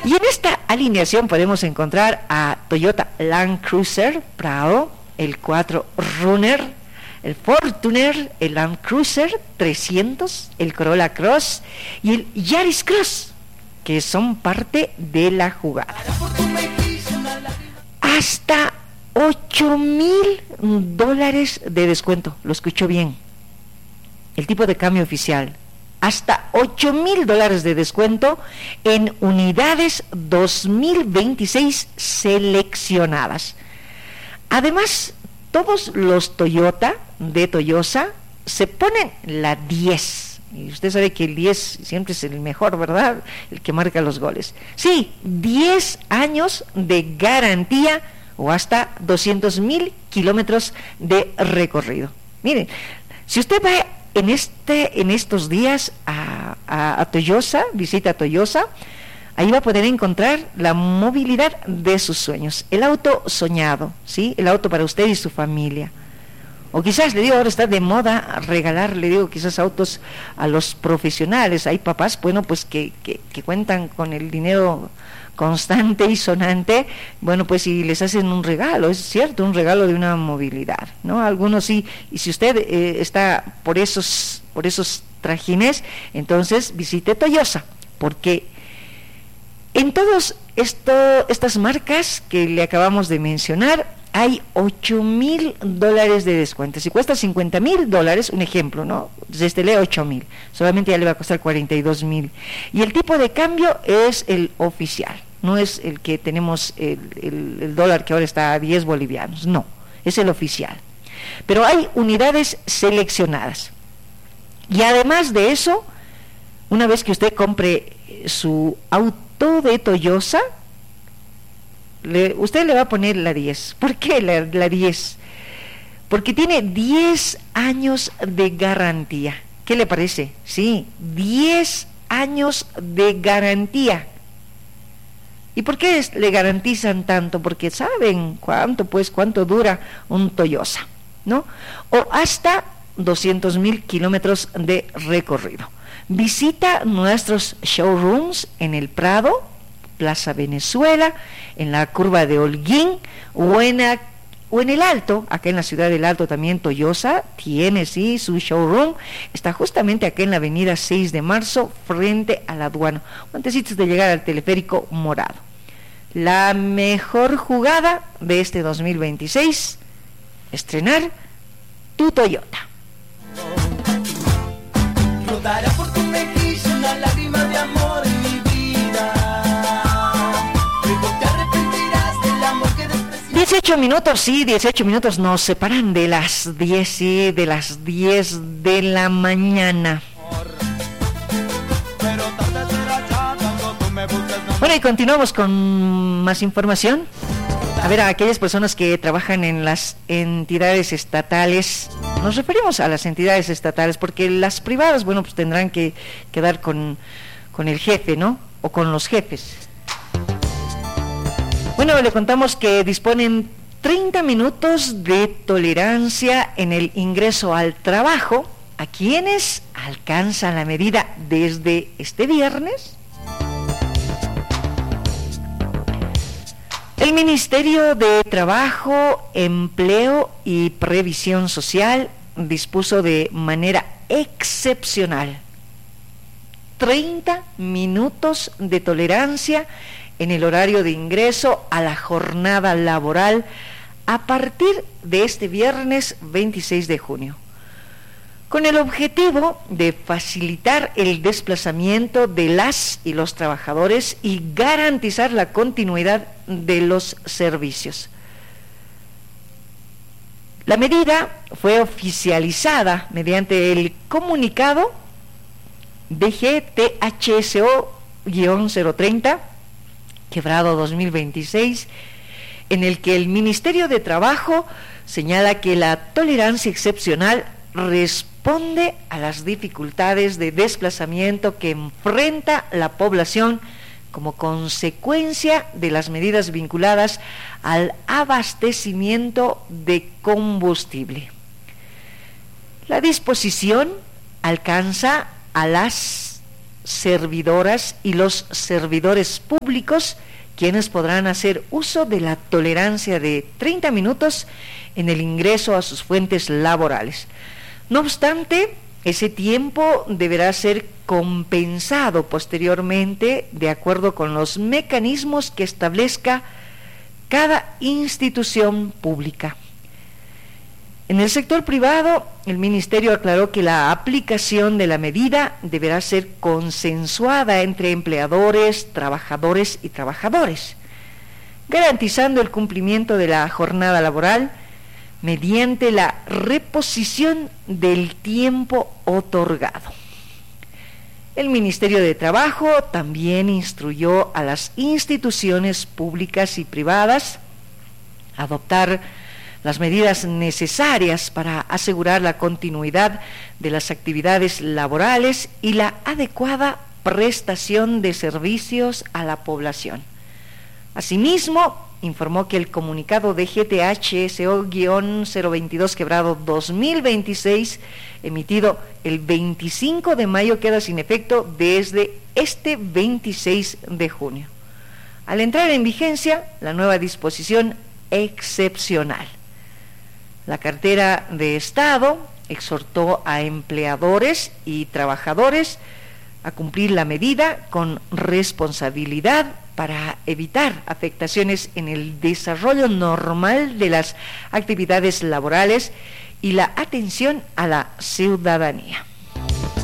Y en esta alineación podemos encontrar a Toyota Land Cruiser Prado, el 4Runner, el Fortuner, el Land Cruiser 300, el Corolla Cross y el Yaris Cross, que son parte de la jugada. Hasta $8,000 de descuento, lo escuchó bien. El tipo de cambio oficial, hasta $8,000 de descuento en unidades 2026 seleccionadas. Además, todos los Toyota de Toyosa se ponen la 10. Y usted sabe que el 10 siempre es el mejor, ¿verdad? El que marca los goles. Sí, 10 años de garantía o hasta 200,000 kilómetros de recorrido. Miren, si usted va en estos días a Toyosa, visita Toyosa, ahí va a poder encontrar la movilidad de sus sueños, el auto soñado, ¿sí? El auto para usted y su familia. O quizás, le digo, ahora está de moda regalar, le digo, quizás autos a los profesionales. Hay papás, bueno, pues que cuentan con el dinero constante y sonante, bueno, pues si les hacen un regalo, es cierto, un regalo de una movilidad, ¿no? Algunos sí, y si usted está por esos trajines, entonces visite Toyosa, porque en todas estas marcas que le acabamos de mencionar, hay $8,000 de descuento. Si cuesta $50,000, un ejemplo, ¿no? Desde lee 8,000, solamente ya le va a costar 42,000. Y el tipo de cambio es el oficial, no es el que tenemos el dólar que ahora está a 10 bolivianos, no, es el oficial. Pero hay unidades seleccionadas. Y además de eso, una vez que usted compre su auto de Toyosa, usted le va a poner la 10. ¿Por qué la 10? Porque tiene 10 años de garantía. ¿Qué le parece? Sí, 10 años de garantía. ¿Y por qué le garantizan tanto? Porque saben cuánto dura un Toyosa, ¿no? O hasta 200,000 kilómetros de recorrido. Visita nuestros showrooms en el Prado, Plaza Venezuela, en la curva de Holguín o en el Alto. Acá en la ciudad del Alto también Toyosa tiene, sí, su showroom. Está justamente acá en la avenida 6 de marzo, frente a la aduana, antecitos de llegar al teleférico morado. La mejor jugada de este 2026, estrenar tu Toyota. Rodará por tu mejilla una lágrima de amor en mi vida. Luego te arrepentirás del amor que despreciaste. 18 minutos, sí, 18 minutos nos separan de las 10, sí, de las 10 de la mañana. Pero tarde será ya cuando tú me busques, no. Bueno, y continuamos con más información. A ver, a aquellas personas que trabajan en las entidades estatales, nos referimos a las entidades estatales, porque las privadas, bueno, pues tendrán que quedar con el jefe, ¿no? O con los jefes. Bueno, le contamos que disponen 30 minutos de tolerancia en el ingreso al trabajo a quienes alcanzan la medida desde este viernes. El Ministerio de Trabajo, Empleo y Previsión Social dispuso de manera excepcional 30 minutos de tolerancia en el horario de ingreso a la jornada laboral a partir de este viernes 26 de junio, con el objetivo de facilitar el desplazamiento de las y los trabajadores y garantizar la continuidad de los servicios. La medida fue oficializada mediante el comunicado DGTHSO-030, quebrado 2026, en el que el Ministerio de Trabajo señala que la tolerancia excepcional responde a las dificultades de desplazamiento que enfrenta la población como consecuencia de las medidas vinculadas al abastecimiento de combustible. La disposición alcanza a las servidoras y los servidores públicos, quienes podrán hacer uso de la tolerancia de 30 minutos en el ingreso a sus fuentes laborales. No obstante, ese tiempo deberá ser compensado posteriormente de acuerdo con los mecanismos que establezca cada institución pública. En el sector privado, el Ministerio aclaró que la aplicación de la medida deberá ser consensuada entre empleadores, trabajadores y trabajadores, garantizando el cumplimiento de la jornada laboral mediante la reposición del tiempo otorgado. El Ministerio de Trabajo también instruyó a las instituciones públicas y privadas a adoptar las medidas necesarias para asegurar la continuidad de las actividades laborales y la adecuada prestación de servicios a la población. Asimismo, informó que el comunicado de GTH SO-022/2026, emitido el 25 de mayo, queda sin efecto desde este 26 de junio, al entrar en vigencia la nueva disposición excepcional. La cartera de Estado exhortó a empleadores y trabajadores a cumplir la medida con responsabilidad para evitar afectaciones en el desarrollo normal de las actividades laborales y la atención a la ciudadanía.